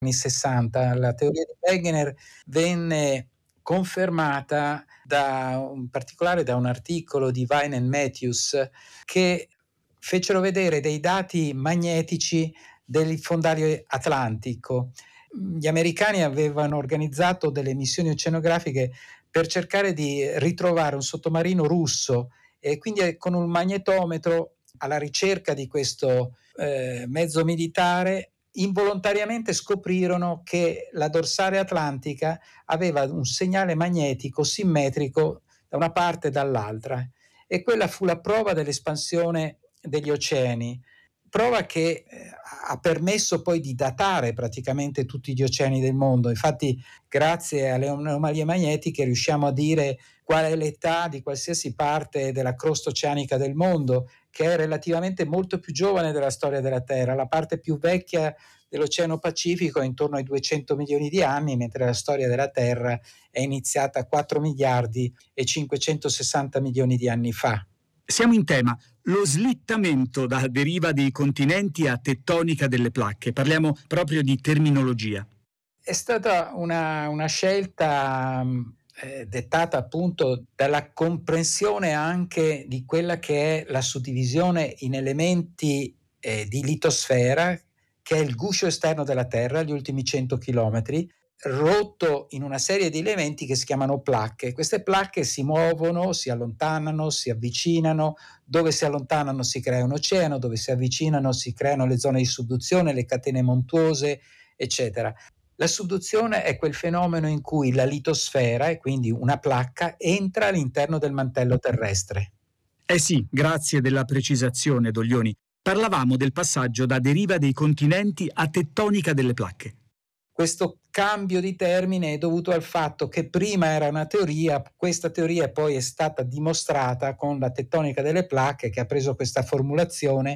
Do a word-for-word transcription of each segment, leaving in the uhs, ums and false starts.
anni sessanta. La teoria di Wegener venne confermata da in particolare da un articolo di Vine and Matthews, che fecero vedere dei dati magnetici del fondario atlantico. Gli americani avevano organizzato delle missioni oceanografiche per cercare di ritrovare un sottomarino russo, e quindi con un magnetometro alla ricerca di questo eh, mezzo militare involontariamente scoprirono che la dorsale atlantica aveva un segnale magnetico simmetrico da una parte e dall'altra, e quella fu la prova dell'espansione degli oceani, prova che eh, ha permesso poi di datare praticamente tutti gli oceani del mondo. Infatti, grazie alle anomalie magnetiche riusciamo a dire qual è l'età di qualsiasi parte della crosta oceanica del mondo, che è relativamente molto più giovane della storia della Terra. La parte più vecchia dell'Oceano Pacifico è intorno ai duecento milioni di anni, mentre la storia della Terra è iniziata a quattro miliardi e cinquecentosessanta milioni di anni fa. Siamo in tema, lo slittamento da deriva dei continenti a tettonica delle placche. Parliamo proprio di terminologia. È stata una, una scelta eh, dettata appunto dalla comprensione anche di quella che è la suddivisione in elementi eh, di litosfera, che è il guscio esterno della Terra, gli ultimi cento chilometri, rotto in una serie di elementi che si chiamano placche. Queste placche si muovono, si allontanano, si avvicinano. Dove si allontanano si crea un oceano, dove si avvicinano si creano le zone di subduzione, le catene montuose, eccetera. La subduzione è quel fenomeno in cui la litosfera, e quindi una placca, entra all'interno del mantello terrestre. Eh sì, grazie della precisazione, Doglioni. Parlavamo del passaggio da deriva dei continenti a tettonica delle placche. Questo cambio di termine è dovuto al fatto che prima era una teoria, questa teoria poi è stata dimostrata con la tettonica delle placche, che ha preso questa formulazione,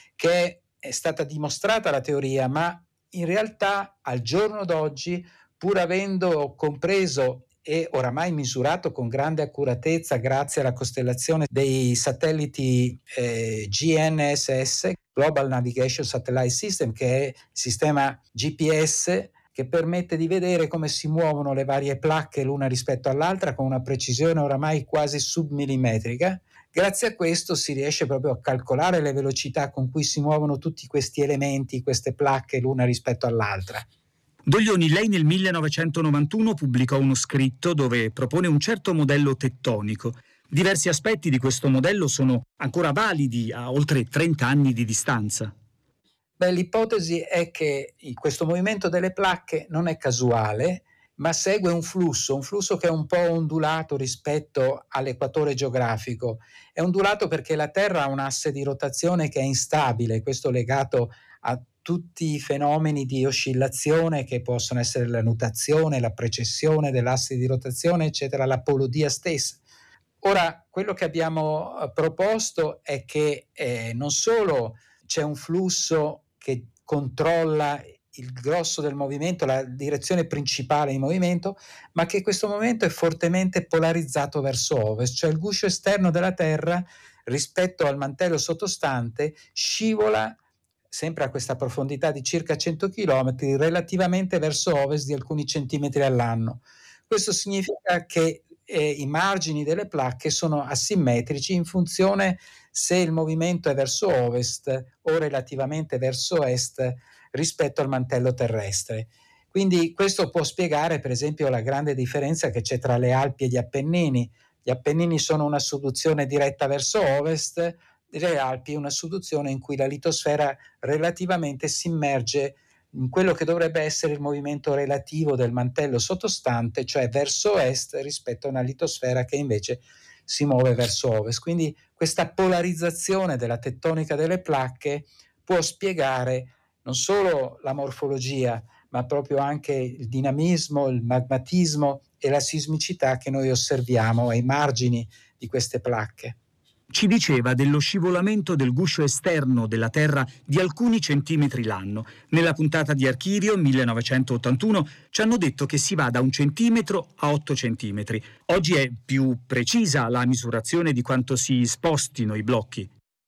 che è stata dimostrata la teoria, ma in realtà al giorno d'oggi, pur avendo compreso e oramai misurato con grande accuratezza grazie alla costellazione dei satelliti eh, G N S S, Global Navigation Satellite System, che è il sistema G P S che permette di vedere come si muovono le varie placche l'una rispetto all'altra con una precisione oramai quasi submillimetrica. Grazie a questo si riesce proprio a calcolare le velocità con cui si muovono tutti questi elementi, queste placche l'una rispetto all'altra. Doglioni, lei nel millenovecentonovantuno pubblicò uno scritto dove propone un certo modello tettonico. Diversi aspetti di questo modello sono ancora validi a oltre trenta anni di distanza. Beh, l'ipotesi è che questo movimento delle placche non è casuale, ma segue un flusso, un flusso che è un po' ondulato rispetto all'equatore geografico. È ondulato perché la Terra ha un asse di rotazione che è instabile, questo legato a tutti i fenomeni di oscillazione che possono essere la nutazione, la precessione dell'asse di rotazione, eccetera, la polodia stessa. Ora, quello che abbiamo proposto è che eh, non solo c'è un flusso che controlla il grosso del movimento, la direzione principale di movimento, ma che questo movimento è fortemente polarizzato verso ovest, cioè il guscio esterno della Terra rispetto al mantello sottostante scivola sempre a questa profondità di circa cento chilometri relativamente verso ovest di alcuni centimetri all'anno. Questo significa che eh, i margini delle placche sono asimmetrici in funzione se il movimento è verso ovest o relativamente verso est rispetto al mantello terrestre. Quindi questo può spiegare per esempio la grande differenza che c'è tra le Alpi e gli Appennini. Gli Appennini sono una subduzione diretta verso ovest, le Alpi una subduzione in cui la litosfera relativamente si immerge in quello che dovrebbe essere il movimento relativo del mantello sottostante, cioè verso est rispetto a una litosfera che invece si muove verso ovest. Quindi questa polarizzazione della tettonica delle placche può spiegare non solo la morfologia, ma proprio anche il dinamismo, il magmatismo e la sismicità che noi osserviamo ai margini di queste placche. Ci diceva dello scivolamento del guscio esterno della Terra di alcuni centimetri l'anno. Nella puntata di Archivio millenovecentottantuno ci hanno detto che si va da un centimetro a otto centimetri. Oggi è più precisa la misurazione di quanto si spostino i blocchi.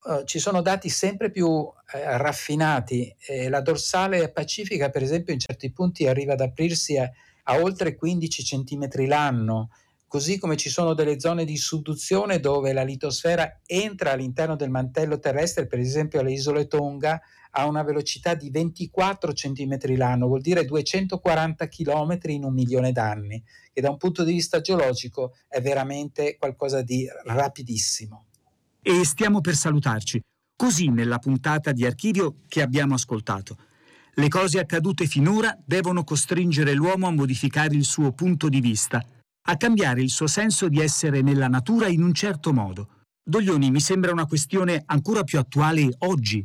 uh, ci sono dati sempre più uh, raffinati. Eh, la dorsale pacifica, per esempio, in certi punti arriva ad aprirsi a, a oltre quindici centimetri l'anno, così come ci sono delle zone di subduzione dove la litosfera entra all'interno del mantello terrestre, per esempio alle isole Tonga, a una velocità di ventiquattro centimetri l'anno, vuol dire duecentoquaranta chilometri in un milione d'anni, che da un punto di vista geologico è veramente qualcosa di rapidissimo. E stiamo per salutarci, così nella puntata di Archivio che abbiamo ascoltato. Le cose accadute finora devono costringere l'uomo a modificare il suo punto di vista, a cambiare il suo senso di essere nella natura in un certo modo. Doglioni, mi sembra una questione ancora più attuale oggi.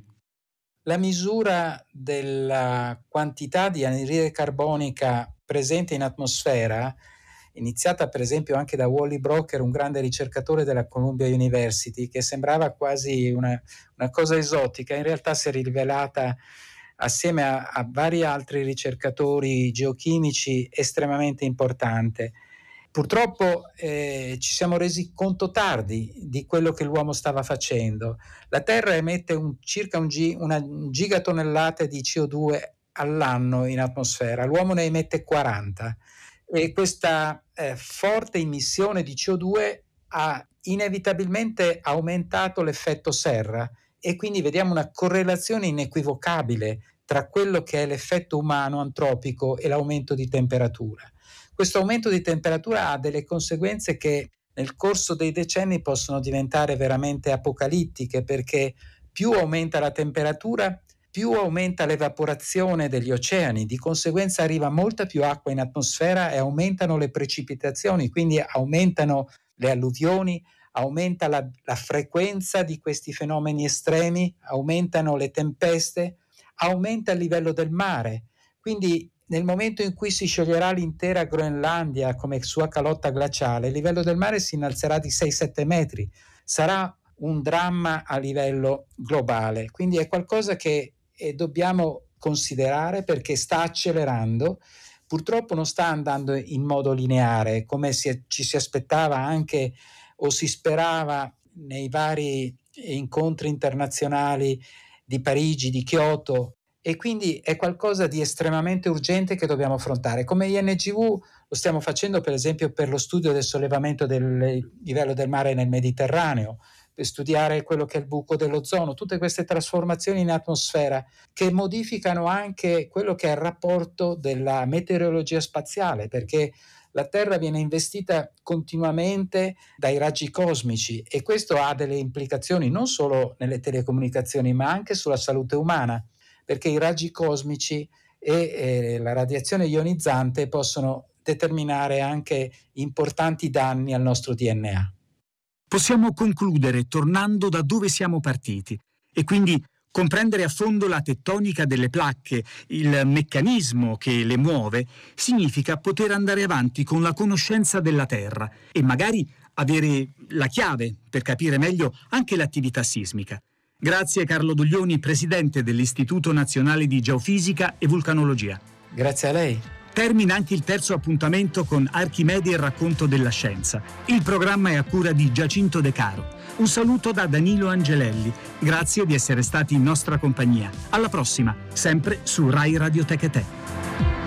La misura della quantità di anidride carbonica presente in atmosfera, iniziata per esempio anche da Wally Brocker, un grande ricercatore della Columbia University, che sembrava quasi una, una cosa esotica, in realtà si è rivelata assieme a, a vari altri ricercatori geochimici estremamente importante. Purtroppo eh, ci siamo resi conto tardi di quello che l'uomo stava facendo. La Terra emette un, circa un gi, una gigatonnellata di C O due all'anno in atmosfera, l'uomo ne emette quaranta, e questa eh, forte emissione di C O due ha inevitabilmente aumentato l'effetto serra, e quindi vediamo una correlazione inequivocabile tra quello che è l'effetto umano antropico e l'aumento di temperatura. Questo aumento di temperatura ha delle conseguenze che nel corso dei decenni possono diventare veramente apocalittiche, perché più aumenta la temperatura, più aumenta l'evaporazione degli oceani, di conseguenza arriva molta più acqua in atmosfera e aumentano le precipitazioni, quindi aumentano le alluvioni, aumenta la, la frequenza di questi fenomeni estremi, aumentano le tempeste, aumenta il livello del mare. Quindi nel momento in cui si scioglierà l'intera Groenlandia come sua calotta glaciale, il livello del mare si innalzerà di sei sette metri. Sarà un dramma a livello globale. Quindi è qualcosa che eh, dobbiamo considerare, perché sta accelerando. Purtroppo non sta andando in modo lineare, come si, ci si aspettava anche o si sperava nei vari incontri internazionali di Parigi, di Kyoto, e quindi è qualcosa di estremamente urgente che dobbiamo affrontare. Come I N G V lo stiamo facendo per esempio per lo studio del sollevamento del livello del mare nel Mediterraneo, per studiare quello che è il buco dell'ozono, tutte queste trasformazioni in atmosfera che modificano anche quello che è il rapporto della meteorologia spaziale, perché la Terra viene investita continuamente dai raggi cosmici, e questo ha delle implicazioni non solo nelle telecomunicazioni ma anche sulla salute umana, perché i raggi cosmici e eh, la radiazione ionizzante possono determinare anche importanti danni al nostro D N A. Possiamo concludere tornando da dove siamo partiti e quindi comprendere a fondo la tettonica delle placche, il meccanismo che le muove, significa poter andare avanti con la conoscenza della Terra e magari avere la chiave per capire meglio anche l'attività sismica. Grazie Carlo Doglioni, presidente dell'Istituto Nazionale di Geofisica e Vulcanologia. Grazie a lei. Termina anche il terzo appuntamento con Archimede e il racconto della scienza. Il programma è a cura di Giacinto De Caro. Un saluto da Danilo Angelelli. Grazie di essere stati in nostra compagnia. Alla prossima, sempre su Rai Radioteca Te.